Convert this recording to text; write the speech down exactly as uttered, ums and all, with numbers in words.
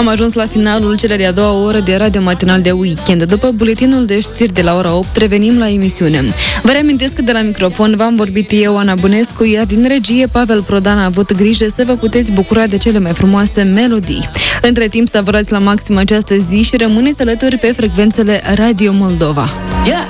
Am ajuns la finalul celei de-a doua oră de radio matinal de weekend. După buletinul de știri de la ora opt, revenim la emisiune. Vă reamintesc că de la microfon v-am vorbit eu, Ana Bănescu, iar din regie Pavel Prodan a avut grijă să vă puteți bucura de cele mai frumoase melodii. Între timp, savurați la maxim această zi și rămâneți alături pe frecvențele Radio Moldova. Yeah!